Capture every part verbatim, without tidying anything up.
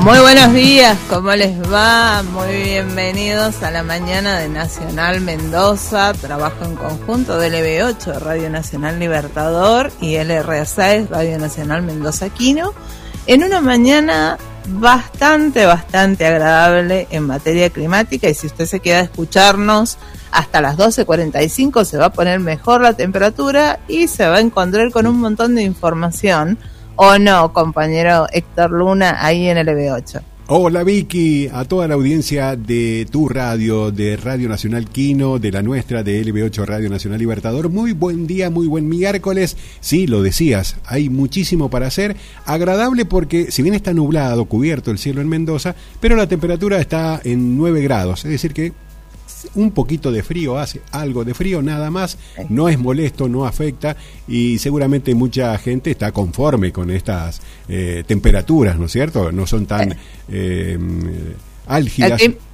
Muy buenos días, ¿cómo les va? Muy bienvenidos a la mañana de Nacional Mendoza. Trabajo en conjunto de L B ocho, Radio Nacional Libertador, y L R seis, Radio Nacional Mendoza Quino, en una mañana bastante, bastante agradable en materia climática. Y si usted se queda a escucharnos hasta las doce cuarenta y cinco, se va a poner mejor la temperatura y se va a encontrar con un montón de información. ¿O no, compañero Héctor Luna, ahí en L B ocho? Hola Vicky, a toda la audiencia de tu radio, de Radio Nacional Quino, de la nuestra, de L B ocho Radio Nacional Libertador. Muy buen día, muy buen miércoles. Sí, lo decías, hay muchísimo para hacer. Agradable porque si bien está nublado, cubierto el cielo en Mendoza, pero la temperatura está en nueve grados, es decir que un poquito de frío, hace algo de frío, nada más, no es molesto, no afecta, y seguramente mucha gente está conforme con estas eh, temperaturas, ¿no es cierto? No son tan eh, álgidas. El team,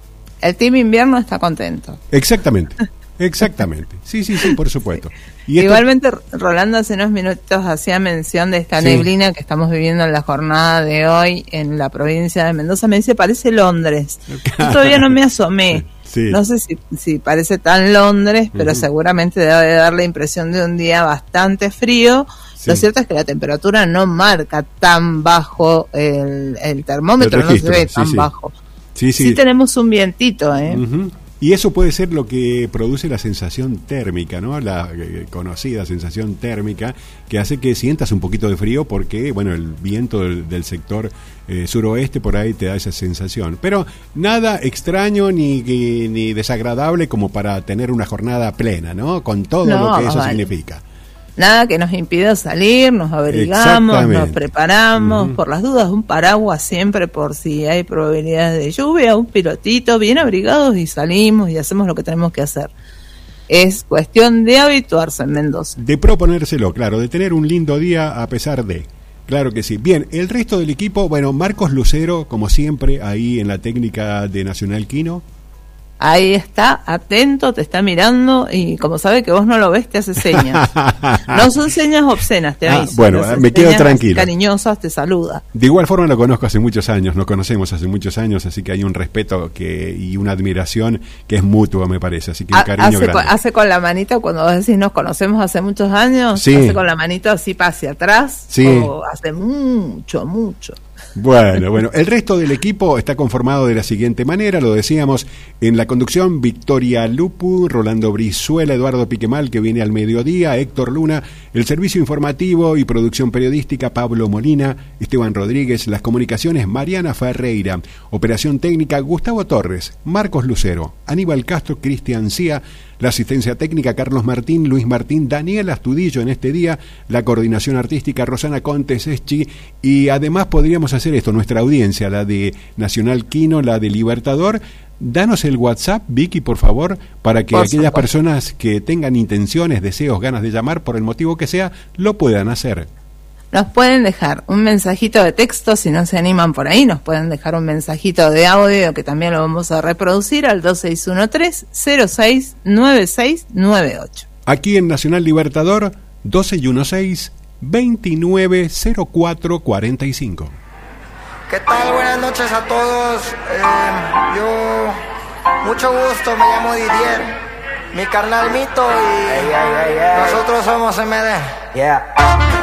el team invierno está contento. Exactamente, exactamente. Sí, sí, sí, por supuesto. Y igualmente, esto... Rolando hace unos minutos hacía mención de esta sí. neblina que estamos viviendo en la jornada de hoy en la provincia de Mendoza. Me dice, parece Londres. Yo todavía no me asomé. Sí. No sé si, si parece tan Londres, pero uh-huh. seguramente debe dar la impresión de un día bastante frío. Sí. Lo cierto es que la temperatura no marca tan bajo, el, el termómetro el no se ve tan sí, sí. bajo. Sí, sí. sí tenemos un vientito, ¿eh? Uh-huh. Y eso puede ser lo que produce la sensación térmica, ¿no? La eh, conocida sensación térmica que hace que sientas un poquito de frío porque, bueno, el viento del, del sector eh, suroeste por ahí te da esa sensación. Pero nada extraño ni, ni, ni desagradable como para tener una jornada plena, ¿no? Con todo no, lo que eso vale. significa. Nada que nos impida salir, nos abrigamos, nos preparamos, uh-huh. por las dudas un paraguas siempre por si hay probabilidades de lluvia, un pilotito, bien abrigados y salimos y hacemos lo que tenemos que hacer. Es cuestión de habituarse en Mendoza. De proponérselo, claro, de tener un lindo día a pesar de... Claro que sí. Bien, el resto del equipo, bueno, Marcos Lucero, como siempre, ahí en la técnica de Nacional Quino. Ahí está, atento, te está mirando y como sabe que vos no lo ves, te hace señas. No son señas obscenas, te aviso. Ah, bueno, me quedo tranquilo. Cariñosas, te saluda. De igual forma lo conozco hace muchos años, nos conocemos hace muchos años, así que hay un respeto que y una admiración que es mutua, me parece, así que un cariño hace grande. Con, hace con la manita, cuando vos decís nos conocemos hace muchos años, sí. hace con la manita así para hacia atrás, sí. o hace mucho, mucho. Bueno, bueno, el resto del equipo está conformado de la siguiente manera, lo decíamos, en la conducción Victoria Lupu, Rolando Brizuela, Eduardo Piquemal, que viene al mediodía, Héctor Luna, el servicio informativo y producción periodística Pablo Molina, Esteban Rodríguez, las comunicaciones Mariana Ferreira, operación técnica Gustavo Torres, Marcos Lucero, Aníbal Castro, Cristian Cía, la asistencia técnica Carlos Martín, Luis Martín, Daniel Astudillo en este día, la coordinación artística Rosana Contes Eschi, y además podríamos hacer esto, nuestra audiencia, la de Nacional Quino, la de Libertador. Danos el WhatsApp, Vicky, por favor, para que por aquellas supuesto. personas que tengan intenciones, deseos, ganas de llamar, por el motivo que sea, lo puedan hacer. Nos pueden dejar un mensajito de texto, si no se animan por ahí, nos pueden dejar un mensajito de audio que también lo vamos a reproducir al dos seis uno tres cero seis nueve seis nueve ocho. Aquí en Nacional Libertador, dos seis uno seis veintinueve cero cuatro cuarenta y cinco. ¿Qué tal? Buenas noches a todos. Eh, yo, mucho gusto, me llamo Didier, mi carnal Mito y hey, hey, hey, hey. nosotros somos M D. Yeah.